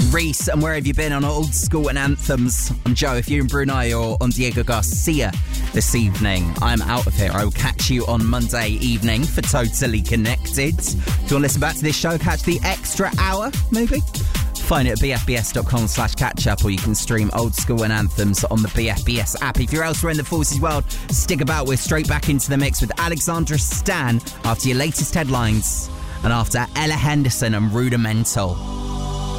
Reese, and where have you been on Old School and Anthems? I'm Joe. If you're in Brunei or on Diego Garcia this evening, I'm out of here. I will catch you on Monday evening for Totally Connected. If you want to listen back to this show, catch the extra hour, maybe. Find it at bfbs.com/catch-up, or you can stream Old School and Anthems on the BFBS app. If you're elsewhere in the Forces world, stick about. We're straight back into the mix with Alexandra Stan after your latest headlines and after Ella Henderson and Rudimental.